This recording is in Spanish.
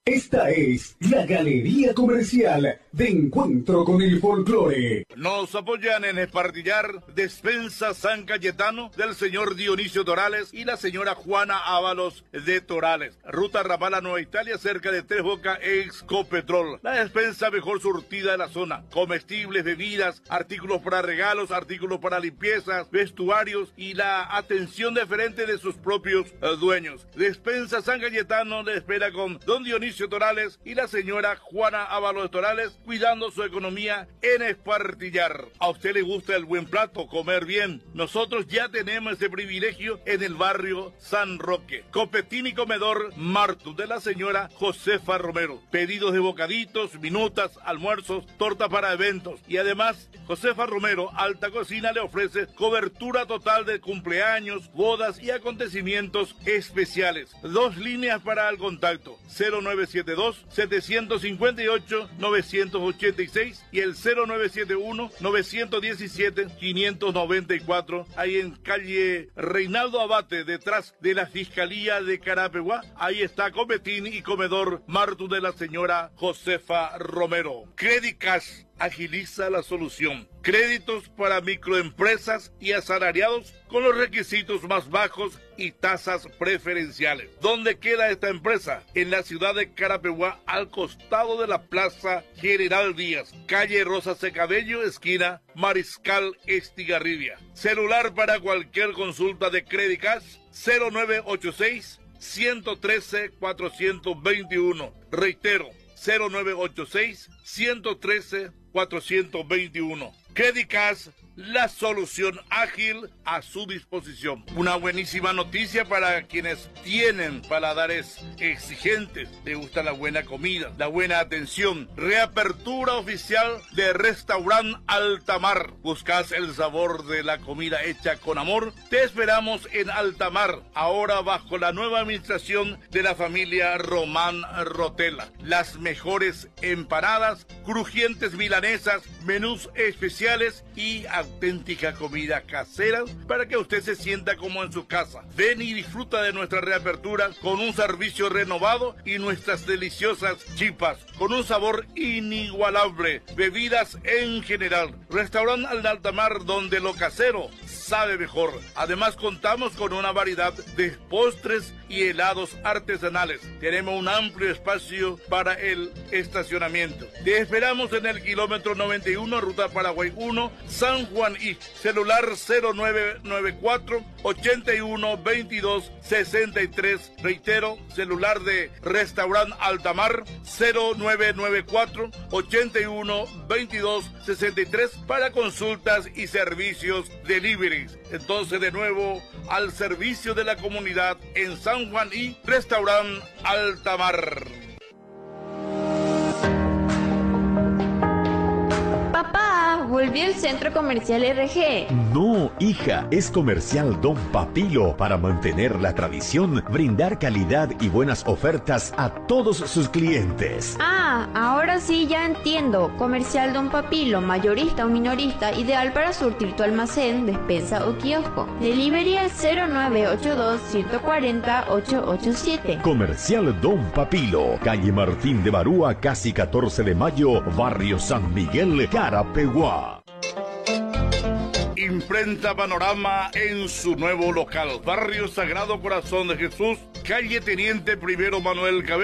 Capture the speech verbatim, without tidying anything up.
Esta es la Galería Comercial de Encuentro con el Folclore. Nos apoyan en Espartillar Despensa San Cayetano del señor Dionisio Torales y la señora Juana Ábalos de Torales. Ruta Rapala Nueva Italia, cerca de Tres Bocas, Excopetrol. La despensa mejor surtida de la zona. Comestibles, bebidas, artículos para regalos, artículos para limpiezas, vestuarios y la atención deferente de sus propios eh, dueños. Despensa San Cayetano le espera con don Dionisio Torales y la señora Juana Ábalos de Torales, cuidando su economía en Espartillar. ¿A usted le gusta el buen plato, comer bien? Nosotros ya tenemos ese privilegio en el barrio San Roque. Copetín y Comedor Martu de la señora Josefa Romero. Pedidos de bocaditos, minutas, almuerzos, torta para eventos. Y además, Josefa Romero, Alta Cocina, le ofrece cobertura total de cumpleaños, bodas y acontecimientos especiales. Dos líneas para el contacto: cero nueve siete dos, siete cinco ocho, nueve ocho seis y el cero nueve siete uno, nueve uno siete, cinco nueve cuatro, ahí en calle Reinaldo Abate, detrás de la Fiscalía de Carapeguá. Ahí está Copetín y Comedor Martu de la señora Josefa Romero. Credit Cash agiliza la solución. Créditos para microempresas y asalariados con los requisitos más bajos y tasas preferenciales. ¿Dónde queda esta empresa? En la ciudad de Carapeguá, al costado de la Plaza General Díaz, calle Rosa Secabello, esquina Mariscal Estigarribia. Celular para cualquier consulta de Credit Cash: cero nueve ocho seis, uno uno tres, cuatro dos uno. Reitero, cero nueve ocho seis, uno uno tres, cuatro dos uno. Credit Cash, la solución ágil a su disposición. Una buenísima noticia para quienes tienen paladares exigentes. Les gusta la buena comida, la buena atención. Reapertura oficial de Restaurant Altamar. ¿Buscas el sabor de la comida hecha con amor? Te esperamos en Altamar, ahora bajo la nueva administración de la familia Román Rotela. Las mejores empanadas, crujientes milanesas, menús especiales y auténtica comida casera para que usted se sienta como en su casa. Ven y disfruta de nuestra reapertura con un servicio renovado y nuestras deliciosas chipas con un sabor inigualable. Bebidas en general. Restaurante Al Altamar, donde lo casero sabe mejor. Además, contamos con una variedad de postres y helados artesanales. Tenemos un amplio espacio para el estacionamiento. Te esperamos en el kilómetro noventa y uno, ruta Paraguay uno, San Juan y celular cero nueve nueve cuatro, ocho uno, veintidós, sesenta y tres. Reitero, celular de Restaurant Altamar cero nueve nueve cuatro, ocho uno, veintidós, sesenta y tres para consultas y servicios delivery. Entonces, de nuevo, al servicio de la comunidad en San Juan y Restaurant Altamar. Papá, volvió el centro comercial R G. No, hija, es Comercial Don Papilo, para mantener la tradición, brindar calidad y buenas ofertas a todos sus clientes. Ah, ahora sí ya entiendo. Comercial Don Papilo, mayorista o minorista, ideal para surtir tu almacén, despensa o kiosco. Delivery al cero nueve ocho dos, uno cuatro cero, ocho ocho siete. Comercial Don Papilo, calle Martín de Barúa, casi catorce de mayo, barrio San Miguel, Carapeguá. Imprenta Panorama en su nuevo local. Barrio Sagrado Corazón de Jesús, calle Teniente Primero Manuel Cabello.